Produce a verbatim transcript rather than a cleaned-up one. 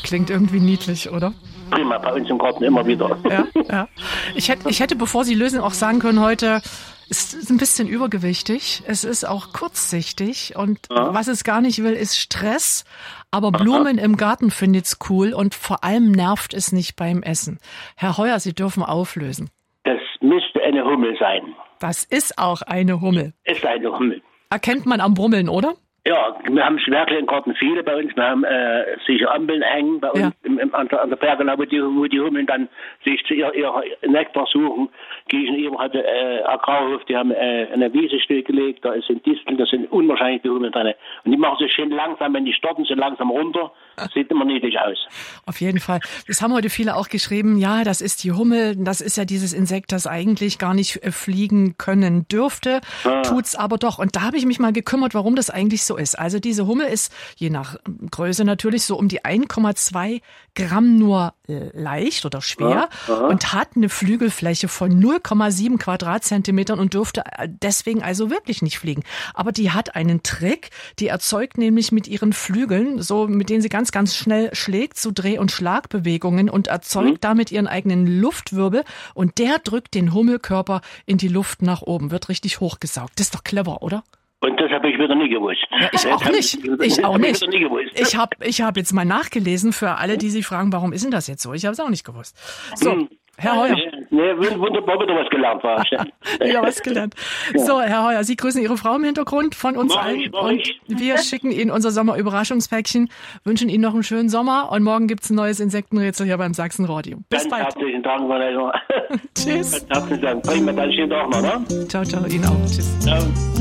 Klingt irgendwie niedlich, oder? Prima, bei uns im Garten immer wieder. Ja, ja. Ich hätte, ich hätte, bevor Sie lösen, auch sagen können heute, es ist ein bisschen übergewichtig, es ist auch kurzsichtig und ja. was es gar nicht will, ist Stress, aber Blumen Aha. im Garten findet's cool und vor allem nervt es nicht beim Essen. Herr Heuer, Sie dürfen auflösen. Das müsste eine Hummel sein. Das ist auch eine Hummel. Ist eine Hummel. Erkennt man am Brummeln, oder? Ja, wir haben Zwergle im Garten viele bei uns. Wir haben äh, sicher Ampeln hängen bei uns ja. im, im, an, der, an der Berge, wo die, wo die Hummeln dann sich zu ihr, ihr Nektar suchen. Gegenüber hatte äh, Agrarhof, die haben äh, eine Wiese stillgelegt, da sind Disteln, da sind unwahrscheinlich die Hummeln drin. Und die machen sich schön langsam, wenn die starten, sind langsam runter. Das sieht immer niedlich aus. Auf jeden Fall. Das haben heute viele auch geschrieben, ja, das ist die Hummel, das ist ja dieses Insekt, das eigentlich gar nicht äh, fliegen können dürfte, ah. tut's aber doch. Und da habe ich mich mal gekümmert, warum das eigentlich so ist. Also diese Hummel ist, je nach Größe natürlich, so um die eins Komma zwei Gramm nur leicht oder schwer ah. Ah. und hat eine Flügelfläche von null Komma sieben Quadratzentimetern und dürfte deswegen also wirklich nicht fliegen. Aber die hat einen Trick, die erzeugt nämlich mit ihren Flügeln, so mit denen sie ganz, ganz schnell schlägt, so Dreh- und Schlagbewegungen und erzeugt mhm. damit ihren eigenen Luftwirbel und der drückt den Hummelkörper in die Luft nach oben, wird richtig hochgesaugt. Das ist doch clever, oder? Und das habe ich wieder nie gewusst. Ja, ich auch nicht. Ich auch nicht. Ich habe ich hab jetzt mal nachgelesen für alle, die sich fragen, warum ist denn das jetzt so? Ich habe es auch nicht gewusst. So, hm. Herr Heuer. Nee, wunderbar, wieder was gelernt war. Wieder was gelernt. So, Herr Heuer, Sie grüßen Ihre Frau im Hintergrund von uns mach allen. Ich, und ich. wir schicken Ihnen unser Sommerüberraschungspäckchen, wünschen Ihnen noch einen schönen Sommer und morgen gibt's ein neues Insektenrätsel hier beim Sachsenradio. Bis Ganz bald. Herzlichen Dank, Vanessa. Tschüss. Ganz herzlichen Dank. Bringen wir dann schönen Tag noch, ne? Ciao, ciao, Ihnen auch. Tschüss. Ciao.